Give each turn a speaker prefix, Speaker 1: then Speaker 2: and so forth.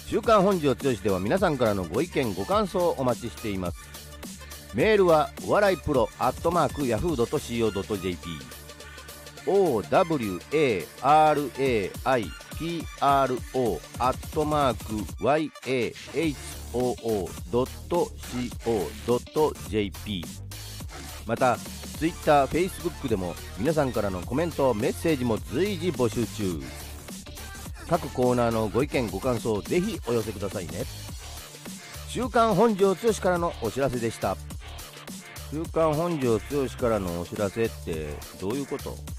Speaker 1: 週刊本庄剛志では皆さんからのご意見ご感想をお待ちしています。メールはお笑いプロ@yahoo.co.jp owaraipro@yahoo.co.jp またツイッター、フェイスブックでも皆さんからのコメント、メッセージも随時募集中。各コーナーのご意見ご感想をぜひお寄せくださいね。週刊本庄剛志からのお知らせでした。週刊本庄剛志からのお知らせってどういうこと？